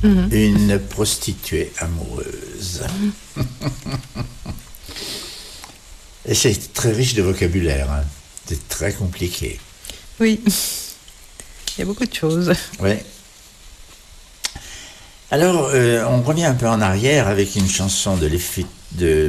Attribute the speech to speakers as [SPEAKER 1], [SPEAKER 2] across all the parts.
[SPEAKER 1] une prostituée amoureuse. Et c'est très riche de vocabulaire, hein. C'est très compliqué.
[SPEAKER 2] Oui, il y a beaucoup de choses.
[SPEAKER 1] Oui. Alors, on revient un peu en arrière avec une chanson de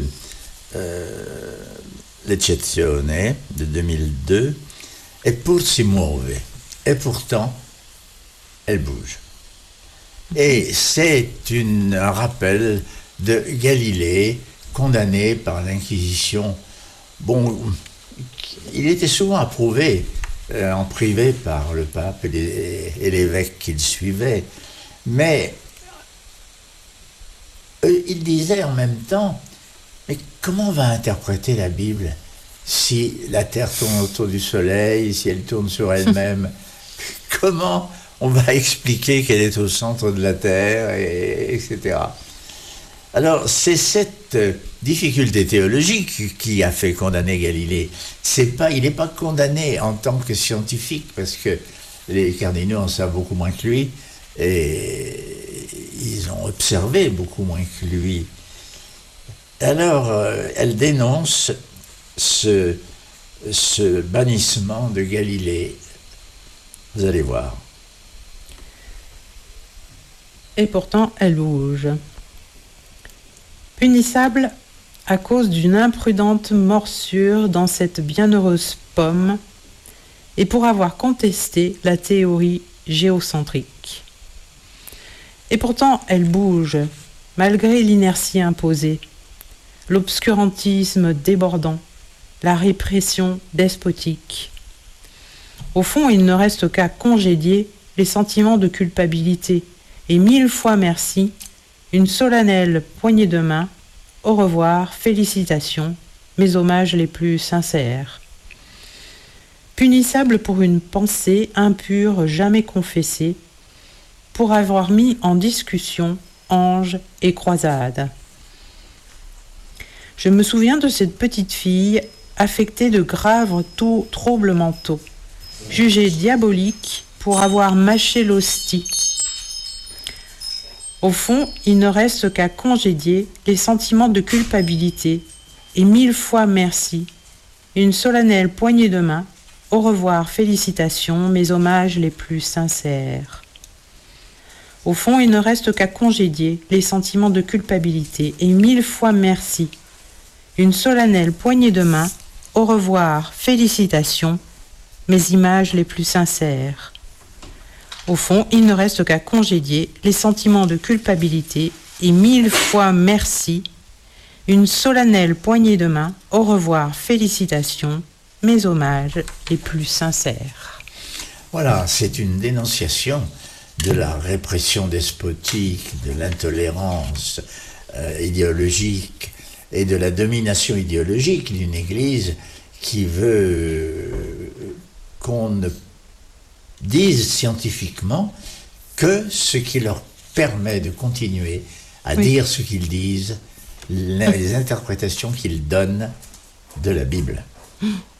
[SPEAKER 1] L'Eccezione de 2002. Eppur si muove. Et pourtant, elle bouge. Et c'est un rappel de Galilée, condamné par l'Inquisition. Bon, il était souvent approuvé en privé par le pape et l'évêque qu'il suivait. Mais il disait en même temps, mais comment on va interpréter la Bible si la Terre tourne autour du Soleil, si elle tourne sur elle-même? Comment on va expliquer qu'elle est au centre de la Terre, etc. Alors, c'est cette difficulté théologique qui a fait condamner Galilée. Il n'est pas condamné en tant que scientifique, parce que les cardinaux en savent beaucoup moins que lui, et ils ont observé beaucoup moins que lui. Alors, elle dénonce ce bannissement de Galilée. Vous allez voir.
[SPEAKER 2] Et pourtant, elle bouge. Punissable à cause d'une imprudente morsure dans cette bienheureuse pomme, et pour avoir contesté la théorie géocentrique. Et pourtant, elle bouge, malgré l'inertie imposée, l'obscurantisme débordant, la répression despotique. Au fond, il ne reste qu'à congédier les sentiments de culpabilité, et 1000 fois merci, une solennelle poignée de main, au revoir, félicitations, mes hommages les plus sincères. Punissable pour une pensée impure jamais confessée, pour avoir mis en discussion ange et croisade. Je me souviens de cette petite fille affectée de graves troubles mentaux, jugée diabolique pour avoir mâché l'hostie. Au fond, il ne reste qu'à congédier les sentiments de culpabilité et 1000 fois merci, une solennelle poignée de main, au revoir, félicitations, mes hommages les plus sincères. Au fond, il ne reste qu'à congédier les sentiments de culpabilité et 1000 fois merci, une solennelle poignée de main, au revoir, félicitations, mes images les plus sincères. Au fond, il ne reste qu'à congédier les sentiments de culpabilité et 1000 fois merci, une solennelle poignée de main, au revoir, félicitations, mes hommages les plus sincères.
[SPEAKER 1] Voilà, c'est une dénonciation de la répression despotique, de l'intolérance idéologique et de la domination idéologique d'une Église qui veut qu'on ne dise scientifiquement que ce qui leur permet de continuer à dire ce qu'ils disent, les interprétations qu'ils donnent de la Bible.